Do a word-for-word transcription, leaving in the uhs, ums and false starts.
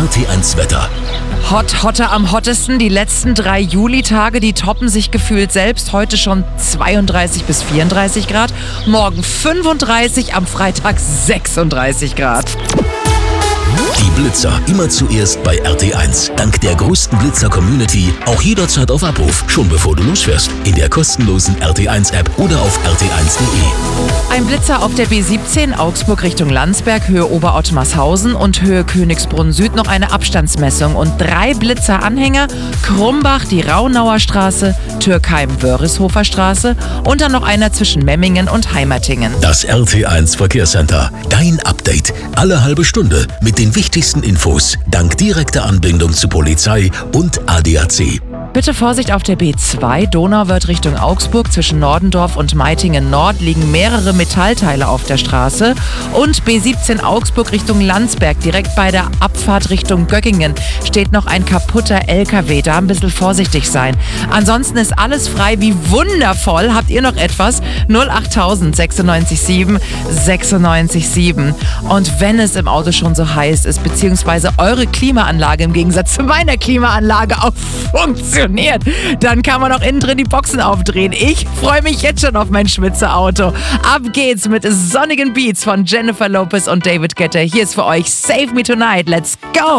T eins Wetter. Hot, hotter am hottesten. Die letzten drei Julitage, die toppen sich gefühlt selbst. Heute schon zweiunddreißig bis vierunddreißig Grad. Morgen fünfunddreißig, am Freitag sechsunddreißig Grad. Die Blitzer immer zuerst bei R T eins. Dank der größten Blitzer-Community auch jederzeit auf Abruf, schon bevor du losfährst. In der kostenlosen R T eins App oder auf r t eins punkt de. Ein Blitzer auf der B siebzehn, Augsburg Richtung Landsberg, Höhe Oberottmarshausen und Höhe Königsbrunn Süd noch eine Abstandsmessung. Und drei Blitzeranhänger, Krumbach, die Raunauer Straße, Türkheim-Wörishofer Straße und dann noch einer zwischen Memmingen und Heimertingen. Das R T eins Verkehrscenter. Dein Update. Alle halbe Stunde mit den wichtigsten Infos. Dank direkter Anbindung zu Polizei und A D A C. Bitte Vorsicht auf der B zwei, Donauwörth Richtung Augsburg. Zwischen Nordendorf und Meitingen Nord liegen mehrere Metallteile auf der Straße. Und B siebzehn Augsburg Richtung Landsberg, direkt bei der Abfahrt Richtung Göggingen, steht noch ein kaputter L K W. Da ein bisschen vorsichtig sein. Ansonsten ist alles frei. Wie wundervoll. Habt ihr noch etwas? null achttausend sechsundneunzig sieben sechsundneunzig sieben. Und wenn es im Auto schon so heiß ist, beziehungsweise eure Klimaanlage im Gegensatz zu meiner Klimaanlage auch funktioniert, dann kann man auch innen drin die Boxen aufdrehen. Ich freue mich jetzt schon auf mein Schwitzer-Auto. Ab geht's mit sonnigen Beats von Jennifer Lopez und David Guetta. Hier ist für euch Save Me Tonight. Let's go!